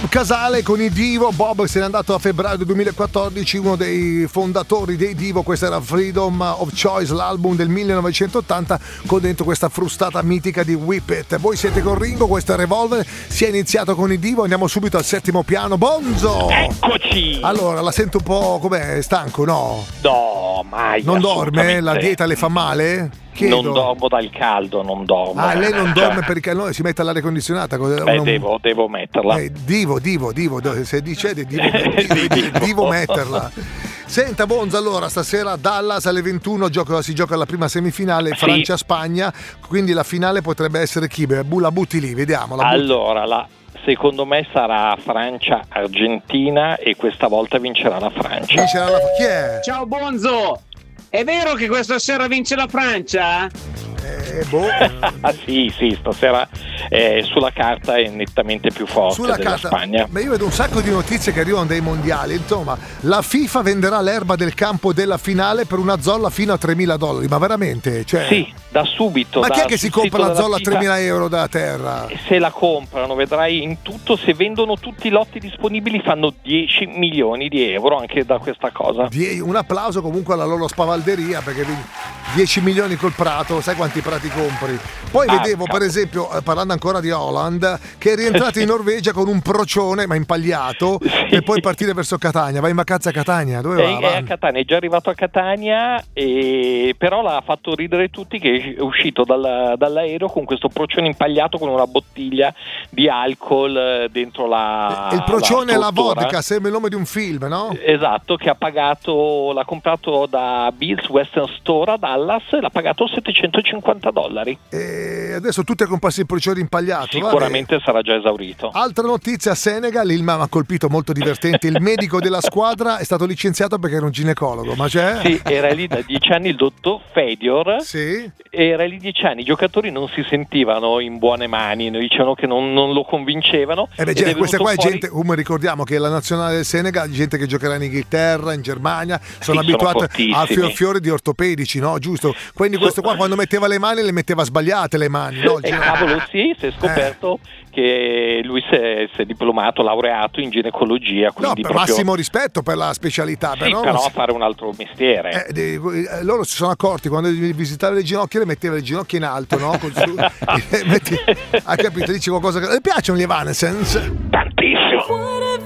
Bob Casale con i Divo. Bob se n'è andato a febbraio 2014, uno dei fondatori dei Divo. Questa era Freedom of Choice, l'album del 1980, con dentro questa frustata mitica di Whip It. Voi siete con Ringo, questo è Revolver, si è iniziato con i Divo, andiamo subito al settimo piano. Bonzo! Eccoci! Allora, la sento un po', com'è? Stanco, no? No, mai. Non dorme? La dieta le fa male? Chiedo. Non dormo dal caldo, non dormo. Ah, lei non dorme perché noi si mette all'aria condizionata? Devo metterla. Divo, se dice Divo metterla. Senta Bonzo, allora stasera Dallas alle 21 si gioca la prima semifinale, Francia-Spagna, quindi la finale potrebbe essere chi? La butti lì, vediamo. Allora, secondo me sarà Francia-Argentina e questa volta vincerà la Francia. Chi è? Ciao Bonzo! È vero che questa sera vince la Francia? Sì, stasera sulla carta è nettamente più forte sulla della carta. Spagna. Io vedo un sacco di notizie che arrivano dai mondiali. Insomma, la FIFA venderà l'erba del campo della finale per una zolla fino a $3.000. Ma veramente? Cioè... Sì, da subito. Ma chi è che si compra la zolla a €3.000 da terra? Se la comprano, vedrai in tutto, se vendono tutti i lotti disponibili fanno 10 milioni di euro anche da questa cosa. Un applauso comunque alla loro spavalderia, perché 10 milioni col Prato, sai quanti prati compri? Poi vedevo per esempio, parlando ancora di Haaland, che è rientrato in Norvegia con un procione ma impagliato per poi partire verso Catania. Va in vacanza a Catania? Dove va? È a Catania, è già arrivato a Catania, però l'ha fatto ridere tutti che è uscito dall'aereo con questo procione impagliato con una bottiglia di alcol dentro la... Il procione è la vodka, sembra il nome di un film, no? Esatto, che l'ha comprato da Bill's Western Store a Dallas, l'ha pagato $750. E adesso tutti a comprarsi il procione impagliato. Sicuramente sarà già esaurito. Altra notizia a Senegal, il mi ha colpito molto divertente. Il medico della squadra è stato licenziato perché era un ginecologo. Ma c'è? Sì, era lì da 10 anni il dottor Fedior. Sì. Era lì 10 anni, i giocatori non si sentivano in buone mani, dicevano che non lo convincevano. Questa qua è gente, come ricordiamo che la nazionale del Senegal, gente che giocherà in Inghilterra, in Germania, sono abituati a fiori di ortopedici, no? Giusto? Quindi questo qua quando metteva le mani le metteva sbagliate le mani, no? Cavolo, sì, si è scoperto che lui si è diplomato, laureato in ginecologia. Quindi no, per massimo rispetto per la specialità. Sì, però a fare un altro mestiere. Loro si sono accorti quando devi visitare le ginocchia, le metteva le ginocchia in alto, no? Ha capito? Dici qualcosa che le piacciono gli Evanescence? Tantissimo.